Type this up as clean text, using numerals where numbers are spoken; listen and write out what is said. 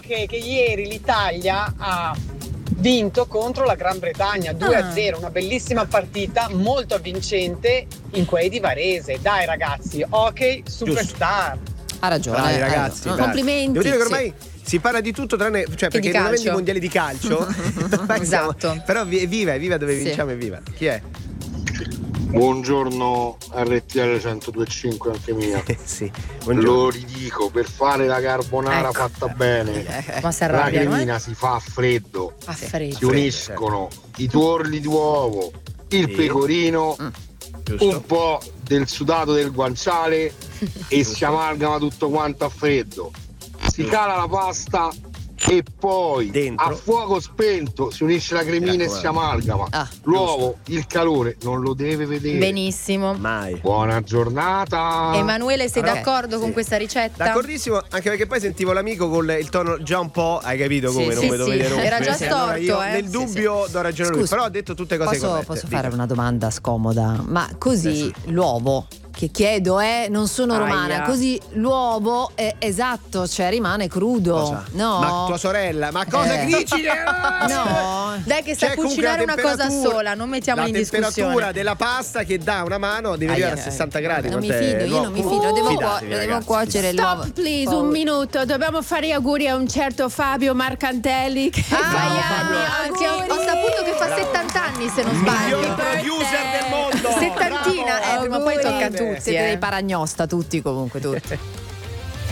anche che ieri l'Italia ha vinto contro la Gran Bretagna 2-0, una bellissima partita, molto avvincente in quei di Varese. Dai ragazzi, ok, superstar. Ha ragione. Bravi ragazzi, bravi. Complimenti. Devo dire che ormai si parla di tutto tranne, cioè, perché non avendo i mondiali di calcio Esatto. però evviva dove vinciamo, evviva. Chi è? Buongiorno RTL 102.5 anche mia. Sì, lo ridico, per fare la carbonara fatta bene Ma si la arrabbiano, cremina si fa a freddo, A freddo. si uniscono i tuorli d'uovo, il pecorino, un po' del sudato del guanciale e si amalgama tutto quanto a freddo, si cala la pasta e poi dentro a fuoco spento si unisce la cremina e si amalgama. L'uovo, il calore non lo deve vedere. Benissimo. Mai. Buona giornata. Emanuele, sei Però- d'accordo con questa ricetta? D'accordissimo, anche perché poi sentivo l'amico con il tono già un po', hai capito come, non sì, vedo sì. vedere. Era già Allora io storto, nel dubbio do ragione a lui, Scusa, però ha detto tutte cose corrette. Posso fare una domanda scomoda? Ma così l'uovo, che chiedo, non sono romana, Aia. così l'uovo è esatto, cioè rimane crudo. Cosa? No. Ma tua sorella, ma cosa dici? No, dai che sa Cioè, comunque cucinare la una cosa temperatura- sola, non mettiamola in La temperatura discussione. della pasta che dà una mano deve arrivare a 60 gradi. Non mi quant'è? fido, io non mi fido, devo, Fidatevi, devo ragazzi, cuocere l'uovo. Stop please, un minuto, dobbiamo fare gli auguri a un certo Fabio Marcantelli che fa gli anni. Che ho saputo che fa 70 anni, se non sbaglio. Miglior producer del mondo. Settantina, prima o poi tocca a tutti. Siete eh. dei paragnosta tutti, comunque tutti.